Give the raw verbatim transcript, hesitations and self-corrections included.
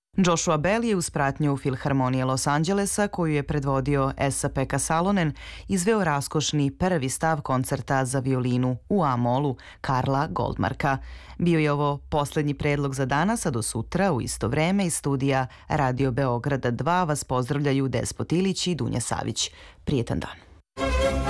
Joshua Bell je uz pratnju Filharmonije Los Angelesa, koju je predvodio Esa-Pekka Salonen, izveo raskošni prvi stav koncerta za violinu u A-molu Karla Goldmarka. Bio je ovo poslednji predlog za danas, a do sutra u isto vreme iz studija Radio Beograda dva vas pozdravljaju Despot Ilić i Dunja Savić. Prijetan dan.